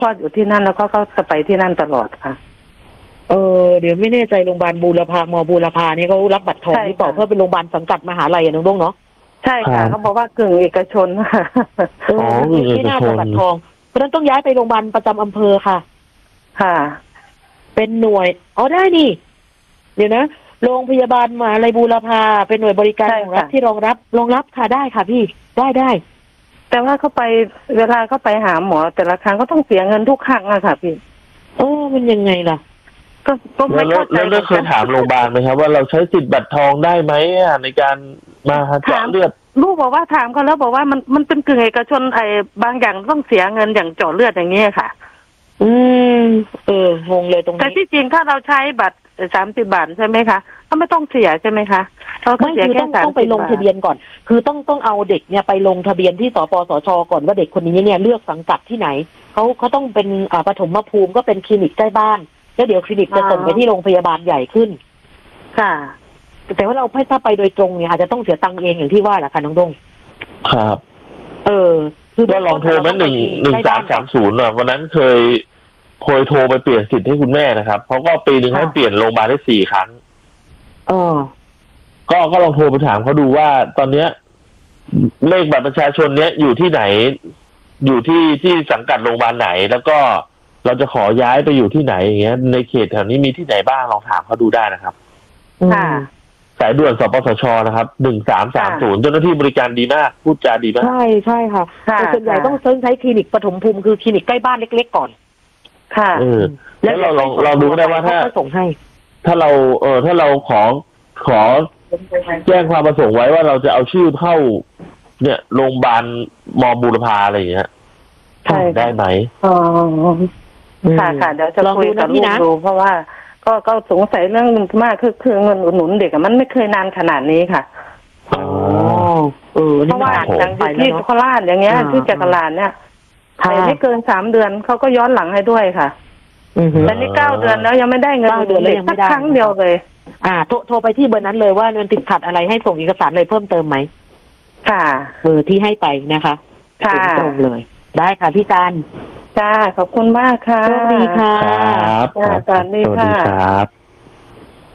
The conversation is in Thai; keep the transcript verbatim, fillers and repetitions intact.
คลอดอยู่ที่นั่นแล้วก็เขาจะไปที่นั่นตลอดค่ะเออเดี๋ยวไม่แน่ใจโรงพยาบาลบูรพามอบูรพานี่เขารับบัตรทองที่ต่อเพื่อเป็นโรงพยาบาลสังกัดมหาลัยอะน้องดงเนาะใช่ค่ะเขาบอกว่ากึ่งเอกชนอ๋อไม่น่าจะบัตรทองเพราะฉะนั้นต้องย้ายไปโรงพยาบาลประจำอำเภอค่ะค่ะเป็นหน่วยอ๋อได้นี่เดี๋ยวนะโรงพยาบาลมหาลัยบูรพาเป็นหน่วยบริการของรัฐที่รองรับรองรับค่ะได้ค่ะพี่ได้ได้แต่ว่าเขาไปเวลาเขาไปหาหมอแต่ละครั้งก็ต้องเสียเงินทุกครั้งอะค่ะพี่เออมันยังไงล่ะก็ก็ไม่เข้าใจแล้วแล้วเคยถามโรงพยาบาลไหมครับว่าเราใช้สิทธิ์บัตรทองได้ไหมในการมาเจาะเลือดลูกบอกว่าถามเขาแล้วบอกว่ามันมันเป็นกึ่งเอกชนไอ้บางอย่างต้องเสียเงินอย่างเจาะเลือดอย่างเงี้ยค่ะอืมเอองงเลยตรงนี้แต่ที่จริงถ้าเราใช้บัตรสามสิบบาทใช่ไหมคะก็ไม่ต้องเสียใช่ไหมคะเราไม่คือต้องต้องไปลงทะเบียนก่อนคือต้องต้องเอาเด็กเนี่ยไปลงทะเบียนที่สปสชก่อนว่าเด็กคนนี้เนี่ยเลือกสังกัดที่ไหนเขาเขาต้องเป็นอ่าปฐมภูมิก็เป็นคลินิกใกล้บ้านแล้วเดี๋ยวคลินิกจะส่งไปที่โรงพยาบาลใหญ่ขึ้นค่ะแต่ว่าเราถ้าไปโดยตรงเนี่ยอาจจะต้องเสียตังค์เองอย่างที่ว่าแหละค่ะน้องดงครับเออคือก็ลองโทรมาหนึ่งหนึ่งสามสามศูนย์อ่ะวันนั้นเคยเคยโทรไปเปลี่ยนสิทธิ์ให้คุณแม่นะครับเพราะก็ปีหนึ่งให้เปลี่ยนโรงพยาบาลได้สี่ครั้งเออก็ก็ลองโทรไปถามเขาดูว่าตอนเนี้ยเลขบัตรประชาชนเนี้ยอยู่ที่ไหนอยู่ที่ที่สังกัดโรงพยาบาลไหนแล้วก็เราจะขอย้ายไปอยู่ที่ไหนอย่างเงี้ยในเขตแถวนี้มีที่ไหนบ้างลองถามเขาดูได้นะครับค่ะสายด่วนสปสชนะครับหนึ่งสามสามศูนย์เจ้าหน้าที่บริการดีมากพูดจาดีมากใช่ใช่ค่ะแต่ส่วนใหญ่ต้องใช้คลินิกปฐมภูมิคือคลินิกใกล้บ้านเล็กๆก่อนค่ะเออแล้วเราลองเราดูได้ว่าถ้าส่งให้ถ้าเราเออถ้าเราขอขอแจ้งความประสงค์ไว้ว่าเราจะเอาชื่อเข้าเนี่ยโรงพยาบาลมบูรพาอะไรอย่างเงี้ยใช่ได้ไหมอ๋อค่ะค่ะเดี๋ยวจะคุยกับลูกดูเพราะว่าก็ก็สงสัยเรื่องมากคือคือเงินอุดหนุนเด็กมันไม่เคยนานขนาดนี้ค่ะอ๋อเออเพราะว่าอย่างที่โคราชอย่างเงี้ยที่จักรลานเนี่ยไปไม่เกินสามเดือนเขาก็ย้อนหลังให้ด้วยค่ะแต่นี่เก้าเดือนแล้วยังไม่ได้เงินอุดหนุนเด็กสักครั้งเดียวเลยอ่าโทรโทรไปที่เบอร์นั้นเลยว่าเงินติดขัดอะไรให้ส่งเอกสารอะไรเพิ่มเติมไหมค่ะเบอร์ที่ให้ไปนะคะค่ะตรงเลยได้ค่ะพี่การจ้าขอบคุณมากค่ะสวัสดีค่ะครับสวัสดีค่ะ